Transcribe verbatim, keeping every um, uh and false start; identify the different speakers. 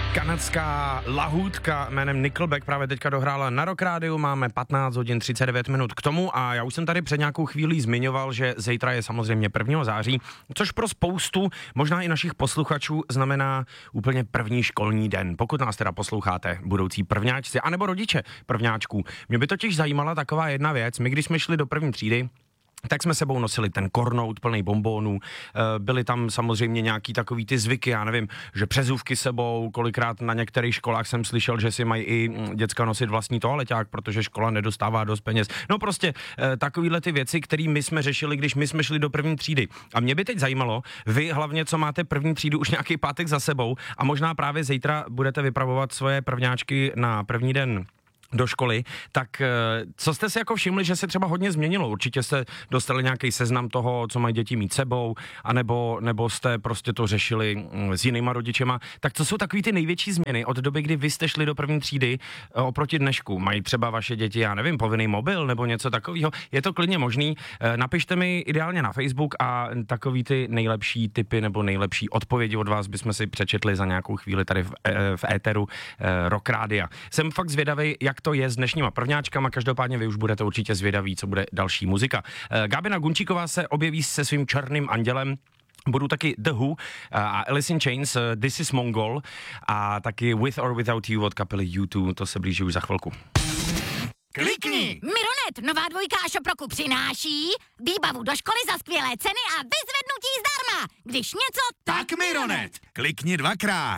Speaker 1: Kanadská lahůdka jménem Nickelback právě teďka dohrála na Rock Rádiu, máme patnáct hodin třicet devět minut k tomu a já už jsem tady před nějakou chvílí zmiňoval, že zítra je samozřejmě prvního září, což pro spoustu, možná i našich posluchačů, znamená úplně první školní den, pokud nás teda posloucháte, budoucí prvňáčci, anebo rodiče prvňáčků. Mě by totiž zajímala taková jedna věc, my když jsme šli do první třídy, tak jsme sebou nosili ten kornout plný bonbónů, byly tam samozřejmě nějaký takový ty zvyky, já nevím, že přezůvky sebou, kolikrát na některých školách jsem slyšel, že si mají i děcka nosit vlastní toaleťák, protože škola nedostává dost peněz. No prostě takovýhle ty věci, které my jsme řešili, když my jsme šli do první třídy. A mě by teď zajímalo, vy hlavně, co máte první třídu už nějaký pátek za sebou a možná právě zítra budete vypravovat svoje prvňáčky na první den do školy, tak co jste si jako všimli, že se třeba hodně změnilo? Určitě jste dostali nějaký seznam toho, co mají děti mít sebou, anebo nebo jste prostě to řešili s jinýma rodičema. Tak co jsou takový ty největší změny od doby, kdy vy jste šli do první třídy oproti dnešku? Mají třeba vaše děti, já nevím, povinný mobil nebo něco takového? Je to klidně možný? Napište mi ideálně na Facebook a takový ty nejlepší tipy nebo nejlepší odpovědi od vás bychom si přečetli za nějakou chvíli tady v, v éteru Rock Rádia. Jsem fakt zvědavý, jak to je s dnešníma prvňáčkama, každopádně vy už budete určitě zvědaví, co bude další muzika. Gábina Gunčíková se objeví se svým černým andělem, budou taky The Who a Alice in Chains, This is Mongol a taky With or Without You od kapely U dva, to se blíží už za chvilku.
Speaker 2: Klikni! Mironet, nová dvojka a Šoproku přináší výbavu do školy za skvělé ceny a vyzvednutí zdarma. Když něco,
Speaker 3: tak Mironet. Klikni dvakrát.